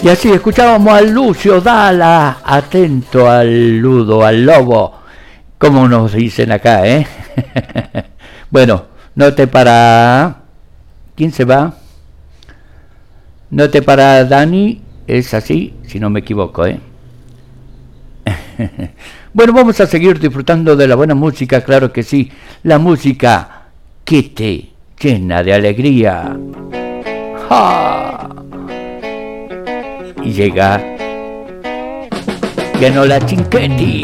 Y así escuchábamos a Lucio Dalla, atento al ludo, al lobo, como nos dicen acá, ¿eh? Bueno, note para... ¿Quién se va? Note para Dani, es así, si no me equivoco, ¿eh? Bueno, vamos a seguir disfrutando de la buena música, claro que sí, la música que te llena de alegría. ¡Ja! Y llega Pianola Cinquetti.